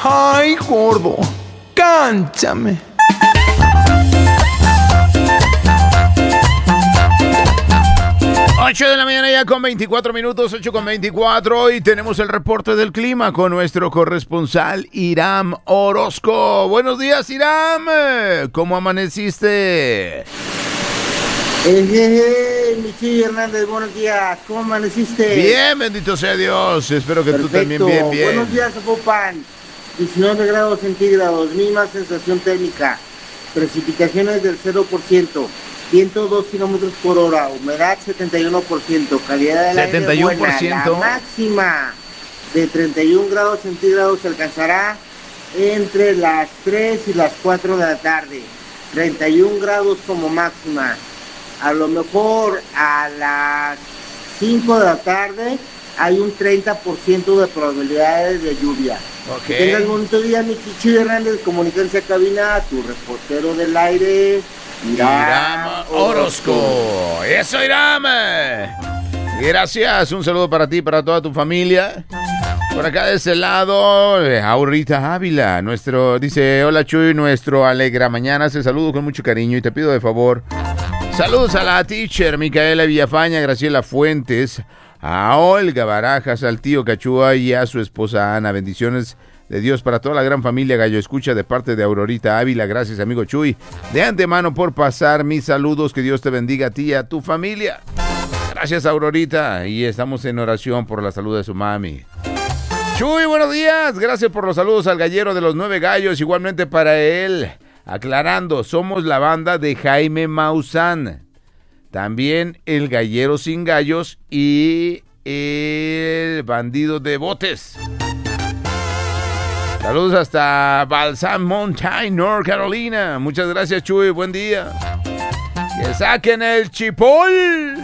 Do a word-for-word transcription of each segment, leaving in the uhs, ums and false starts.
¡Ay, gordo! ¡Cánchame! ocho de la mañana ya con veinticuatro minutos, ocho con veinticuatro, y tenemos el reporte del clima con nuestro corresponsal Iram Orozco. Buenos días, Iram. ¿Cómo amaneciste? Eh, eh, eh, Michi Hernández, buenos días. ¿Cómo amaneciste? Bien, bendito sea Dios. Espero que Perfecto. Tú también bien, bien. Buenos días, Zapopan. diecinueve grados centígrados, misma sensación térmica. Precipitaciones del cero por ciento. Viento dos kilómetros por hora, humedad setenta y uno por ciento, calidad del setenta y uno por ciento. aire buena. La máxima de treinta y un grados centígrados se alcanzará entre las tres y las cuatro de la tarde. treinta y un grados como máxima. A lo mejor a las cinco de la tarde hay un treinta por ciento de probabilidades de lluvia. Ok. Que tengas un bonito día, mi Chichi Hernández, comuníquense a cabina, tu reportero del aire, Iram Orozco. Eso, Iram. Gracias. Un saludo para ti y para toda tu familia. Por acá de ese lado, Aurrita Ávila, nuestro, dice, hola Chuy, nuestro alegra mañana. Se saludo con mucho cariño y te pido de favor, saludos a la teacher Micaela Villafaña, Graciela Fuentes, a Olga Barajas, al tío Cachúa y a su esposa Ana. Bendiciones de Dios para toda la gran familia Gallo Escucha de parte de Aurorita Ávila. Gracias, amigo Chuy, de antemano por pasar mis saludos. Que Dios te bendiga a ti y a tu familia. Gracias, Aurorita, y estamos en oración por la salud de su mami. Chuy, buenos días. Gracias por los saludos al gallero de los nueve gallos. Igualmente para él. Aclarando, somos la banda de Jaime Maussan. También el gallero sin gallos y el bandido de botes. Saludos hasta Balsam Mountain, North Carolina. Muchas gracias, Chuy. Buen día. Que saquen el chipol.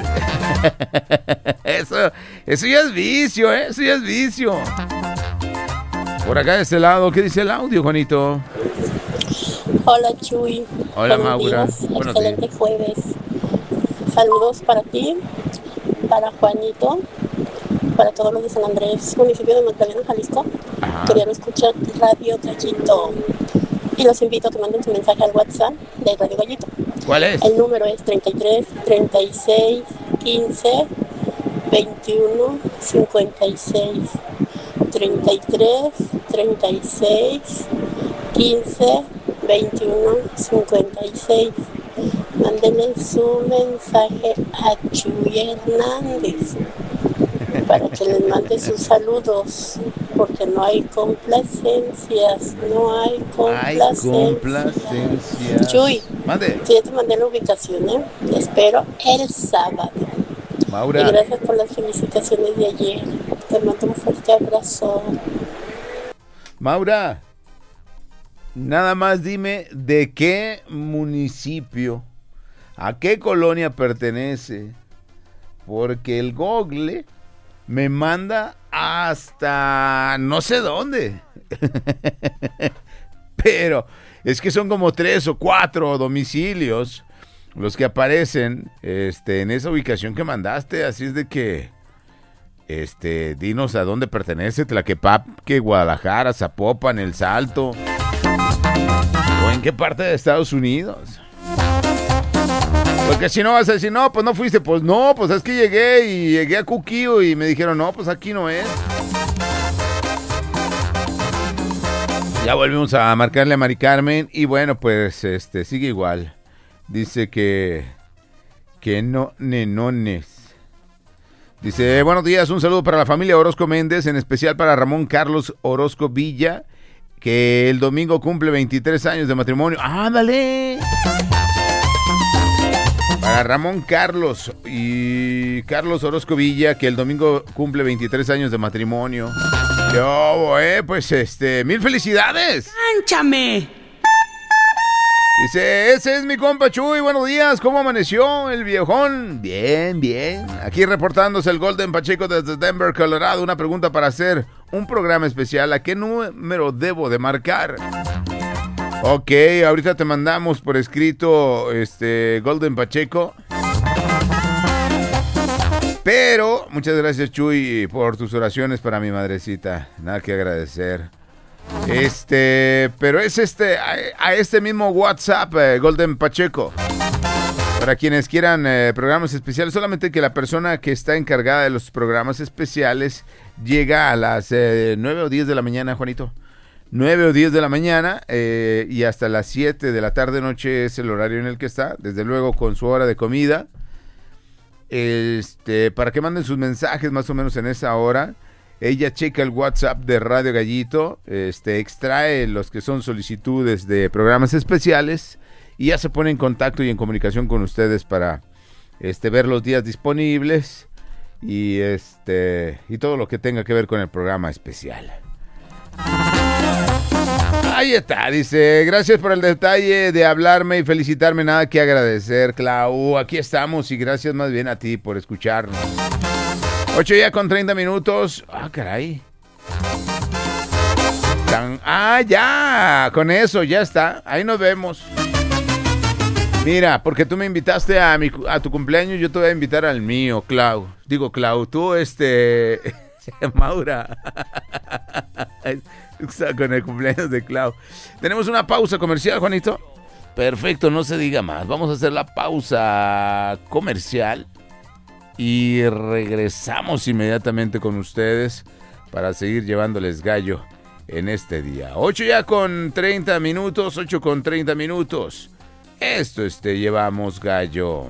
Eso, eso ya es vicio, ¿eh? Eso ya es vicio. Por acá de este lado, ¿qué dice el audio, Juanito? Hola, Chuy. Hola, Buenos Maura. días. Buenos Excelente días. jueves. Saludos para ti, para Juanito, para todos los de San Andrés, municipio de Magdalena, Jalisco. Ajá. Querían escuchar Radio Gallito. Y los invito a que manden su mensaje al WhatsApp de Radio Gallito. ¿Cuál es? El número es treinta y tres, treinta y seis, quince, veintiuno, cincuenta y seis. treinta y tres, treinta y seis, quince, veintiuno, cincuenta y seis. Mándenle su mensaje a Chuy Hernández para que les mande sus saludos, porque no hay complacencias, no hay complacencias. Hay complacencias. Chuy, Mande. sí, ya te mandé la ubicación, ¿eh? Te espero el sábado. Maura. Y gracias por las felicitaciones de ayer. Te mando un fuerte abrazo. Maura, nada más dime de qué municipio, a qué colonia pertenece, porque el Google me manda hasta no sé dónde. Pero es que son como tres o cuatro domicilios los que aparecen este, en esa ubicación que mandaste, así es de que este, dinos a dónde pertenece, Tlaquepaque, Guadalajara, Zapopan, El Salto, o en qué parte de Estados Unidos. Porque si no vas a decir, no, pues no fuiste, pues no, pues es que llegué y llegué a Cuquío y me dijeron, no, pues aquí no es. Ya volvimos a marcarle a Mari Carmen y bueno, pues este sigue igual. Dice que que no nenones. Dice, buenos días, un saludo para la familia Orozco Méndez, en especial para Ramón Carlos Orozco Villa, que el domingo cumple veintitrés años de matrimonio. ¡Ándale! Para Ramón Carlos y Carlos Orozco Villa, que el domingo cumple veintitrés años de matrimonio. Yo, eh, pues este, mil felicidades. ¡Cánchame! Dice, ese es mi compa Chuy, buenos días, ¿cómo amaneció el viejón? Bien, bien. Aquí reportándose el Golden Pacheco desde Denver, Colorado. Una pregunta para hacer un programa especial. ¿A qué número debo de marcar? Ok, ahorita te mandamos por escrito este Golden Pacheco. Pero, muchas gracias Chuy por tus oraciones para mi madrecita. Nada que agradecer. Este, pero es este, a, a este mismo WhatsApp, eh, Golden Pacheco. Para quienes quieran eh, programas especiales, solamente que la persona que está encargada de los programas especiales llega a las eh, nueve o diez de la mañana, Juanito. nueve o diez de la mañana eh, y hasta las siete de la tarde noche es el horario en el que está, desde luego con su hora de comida. Este, para que manden sus mensajes más o menos en esa hora. Ella checa el WhatsApp de Radio Gallito, este, extrae los que son solicitudes de programas especiales y ya se pone en contacto y en comunicación con ustedes para este, ver los días disponibles y, este, y todo lo que tenga que ver con el programa especial. Ahí está, dice, gracias por el detalle de hablarme y felicitarme, nada que agradecer, Clau, aquí estamos y gracias más bien a ti por escucharnos. ocho ya con treinta minutos, ah, caray. Tan... Ah, ya, con eso, ya está, ahí nos vemos. Mira, porque tú me invitaste a, mi, a tu cumpleaños, yo te voy a invitar al mío, Clau. Digo, Clau, tú, este, Maura. Con el cumpleaños de Clau. Tenemos una pausa comercial, Juanito. Perfecto, no se diga más. Vamos a hacer la pausa comercial y regresamos inmediatamente con ustedes para seguir llevándoles gallo en este día. ocho ya con treinta minutos, ocho con treinta minutos. Esto es Te Llevamos Gallo.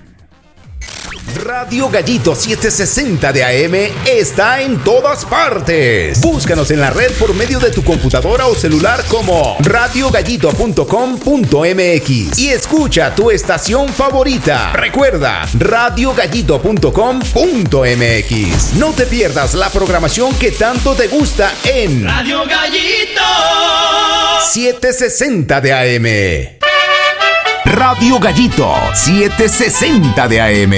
Radio Gallito setecientos sesenta de A M está en todas partes. Búscanos en la red por medio de tu computadora o celular como radio gallito punto com punto m x y escucha tu estación favorita. Recuerda, radio gallito punto com punto m x. No te pierdas la programación que tanto te gusta en Radio Gallito setecientos sesenta de A M. Radio Gallito setecientos sesenta de A M.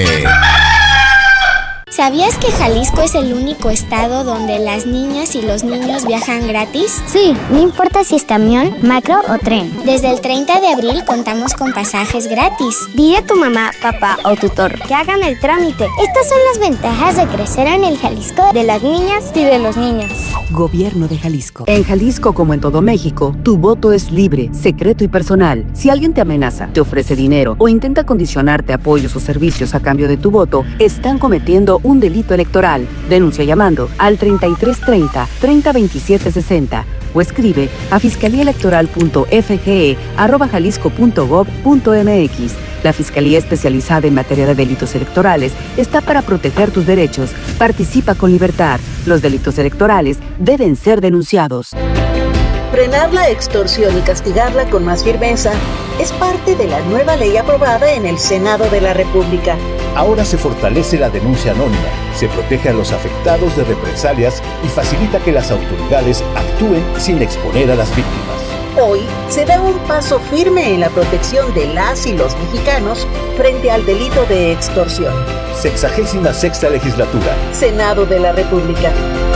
¿Sabías que Jalisco es el único estado donde las niñas y los niños viajan gratis? Sí, no importa si es camión, macro o tren. Desde el treinta de abril contamos con pasajes gratis. Dile a tu mamá, papá o tutor que hagan el trámite. Estas son las ventajas de crecer en el Jalisco de las niñas y de los niños. Gobierno de Jalisco. En Jalisco, como en todo México, tu voto es libre, secreto y personal. Si alguien te amenaza, te ofrece dinero o intenta condicionarte apoyos o servicios a cambio de tu voto, están cometiendo un delito electoral. Denuncia llamando al treinta y tres treinta, treinta veintisiete sesenta o escribe a fiscalíaelectoral punto f g e arroba jalisco punto gob punto m x. La Fiscalía Especializada en Materia de Delitos Electorales está para proteger tus derechos. Participa con libertad. Los delitos electorales deben ser denunciados. Frenar la extorsión y castigarla con más firmeza es parte de la nueva ley aprobada en el Senado de la República. Ahora se fortalece la denuncia anónima, se protege a los afectados de represalias y facilita que las autoridades actúen sin exponer a las víctimas. Hoy se da un paso firme en la protección de las y los mexicanos frente al delito de extorsión. Sexagésima sexta legislatura. Senado de la República.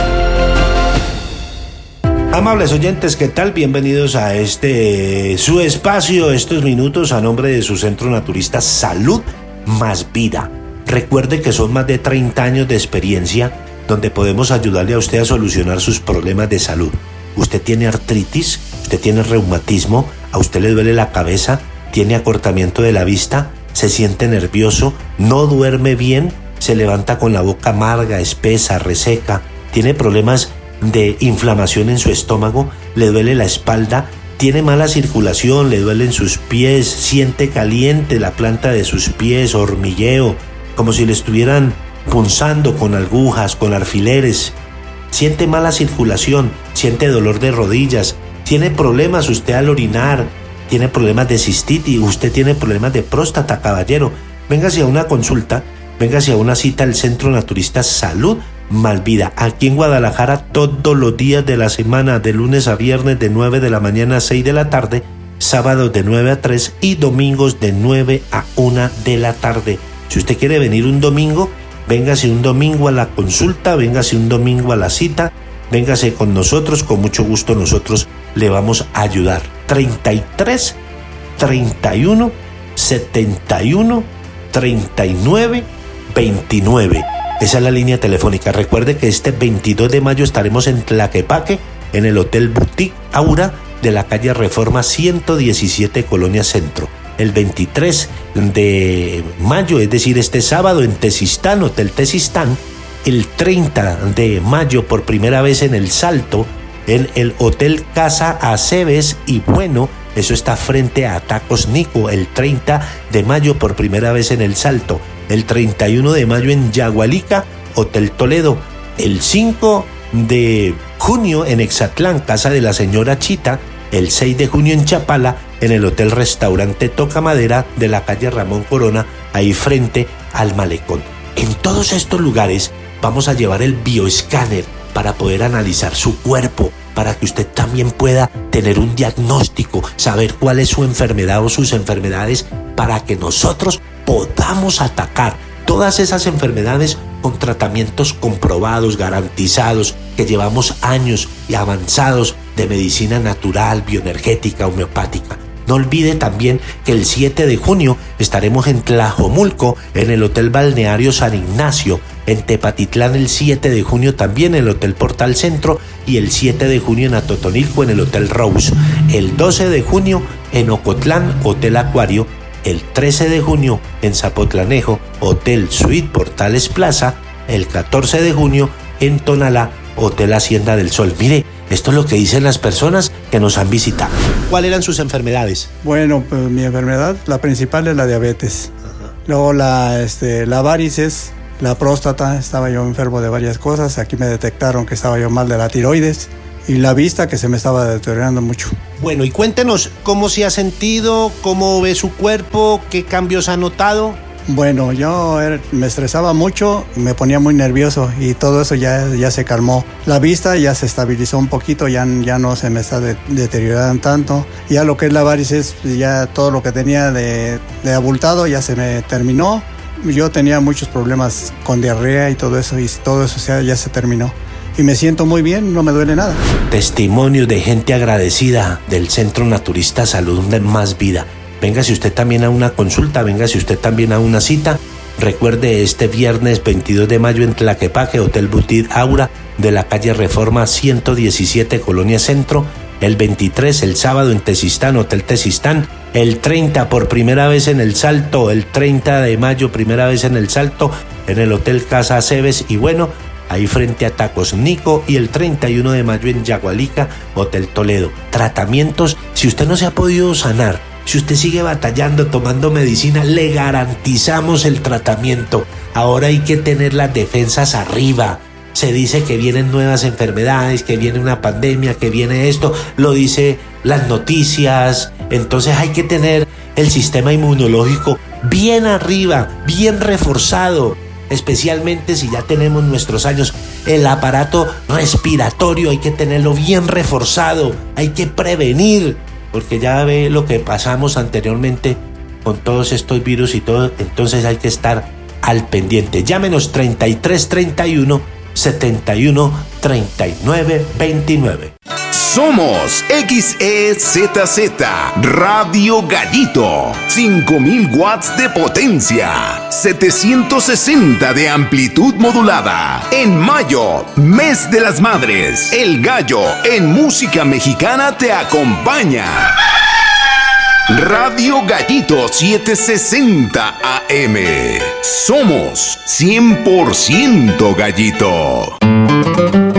Amables oyentes, ¿qué tal? Bienvenidos a este su espacio, estos minutos a nombre de su centro naturista Salud Más Vida. Recuerde que son más de treinta años de experiencia donde podemos ayudarle a usted a solucionar sus problemas de salud. Usted tiene artritis, usted tiene reumatismo, a usted le duele la cabeza, tiene acortamiento de la vista, se siente nervioso, no duerme bien, se levanta con la boca amarga, espesa, reseca, tiene problemas de inflamación en su estómago, le duele la espalda, tiene mala circulación, le duelen sus pies, siente caliente la planta de sus pies, hormigueo, como si le estuvieran punzando con agujas, con alfileres, siente mala circulación, siente dolor de rodillas, tiene problemas usted al orinar, tiene problemas de cistitis, usted tiene problemas de próstata, caballero, véngase a una consulta, véngase a una cita al Centro Naturista Salud Más Vida, aquí en Guadalajara, todos los días de la semana, de lunes a viernes, de nueve de la mañana a seis de la tarde, sábados de nueve a tres y domingos de nueve a una de la tarde. Si usted quiere venir un domingo, véngase un domingo a la consulta, véngase un domingo a la cita, véngase con nosotros, con mucho gusto nosotros le vamos a ayudar. treinta y tres, treinta y uno, setenta y uno, treinta y nueve, veintinueve. Esa es la línea telefónica. Recuerde que este veintidós de mayo estaremos en Tlaquepaque en el Hotel Boutique Aura de la calle Reforma ciento diecisiete, Colonia Centro. El veintitrés de mayo, es decir, este sábado en Tezistán, Hotel Tezistán. El treinta de mayo, por primera vez en El Salto, en el Hotel Casa Aceves y Bueno, eso está frente a Tacos Nico. El treinta de mayo, por primera vez en El Salto. El treinta y uno de mayo en Yagualica, Hotel Toledo. El cinco de junio en Exatlán, Casa de la Señora Chita. El seis de junio en Chapala, en el Hotel Restaurante Toca Madera de la calle Ramón Corona, ahí frente al Malecón. En todos estos lugares vamos a llevar el bioescáner para poder analizar su cuerpo, para que usted también pueda tener un diagnóstico, saber cuál es su enfermedad o sus enfermedades, para que nosotros podamos atacar todas esas enfermedades con tratamientos comprobados, garantizados, que llevamos años y avanzados de medicina natural, bioenergética, homeopática. No olvide también que el siete de junio estaremos en Tlajomulco, en el Hotel Balneario San Ignacio, en Tepatitlán el siete de junio también en el Hotel Portal Centro y el siete de junio en Atotonilco en el Hotel Rose. El doce de junio en Ocotlán, Hotel Acuario. El trece de junio en Zapotlanejo, Hotel Suite Portales Plaza. El catorce de junio en Tonalá, Hotel Hacienda del Sol. Mire, esto es lo que dicen las personas que nos han visitado. ¿Cuáles eran sus enfermedades? Bueno, pues mi enfermedad, la principal es la diabetes. Ajá. Luego la, este, la varices, la próstata, estaba yo enfermo de varias cosas. Aquí me detectaron que estaba yo mal de la tiroides. Y la vista, que se me estaba deteriorando mucho. Bueno, y cuéntenos cómo se ha sentido, cómo ve su cuerpo, qué cambios ha notado. Bueno, yo era, me estresaba mucho, me ponía muy nervioso y todo eso ya, ya se calmó. La vista ya se estabilizó un poquito, ya, ya no se me está de, deteriorando tanto. Ya lo que es la varices, ya todo lo que tenía de, de abultado ya se me terminó. Yo tenía muchos problemas con diarrea y todo eso, y todo eso ya, ya se terminó. Y me siento muy bien, no me duele nada. Testimonios de gente agradecida del Centro Naturista Salud de Más Vida. Véngase usted también a una consulta, véngase usted también a una cita. Recuerde, este viernes veintidós de mayo en Tlaquepaque, Hotel Boutique Aura de la calle Reforma ciento diecisiete, Colonia Centro. El veintitrés, el sábado en Tezistán, Hotel Tezistán. El treinta, por primera vez en El Salto. El treinta de mayo, primera vez en El Salto, en el Hotel Casa Aceves y Bueno, ahí frente a Tacos Nico. Y el treinta y uno de mayo en Yagualica, Hotel Toledo. Tratamientos, si usted no se ha podido sanar, si usted sigue batallando, tomando medicina, le garantizamos el tratamiento. Ahora hay que tener las defensas arriba. Se dice que vienen nuevas enfermedades, que viene una pandemia, que viene esto, lo dice las noticias. Entonces hay que tener el sistema inmunológico bien arriba, bien reforzado. Especialmente si ya tenemos nuestros años, el aparato respiratorio hay que tenerlo bien reforzado, hay que prevenir, porque ya ve lo que pasamos anteriormente con todos estos virus y todo, entonces hay que estar al pendiente. Llámenos treinta y tres treinta y uno setenta y uno treinta y nueve veintinueve. Somos X E Z Z Radio Gallito, cinco mil watts de potencia, setecientos sesenta de amplitud modulada. En mayo, mes de las madres, el gallo en música mexicana te acompaña. Radio Gallito setecientos sesenta A M. Somos cien por ciento gallito.